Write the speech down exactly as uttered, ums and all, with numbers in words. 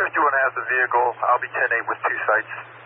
fifty-one has the vehicle. I'll be ten eight with two sites.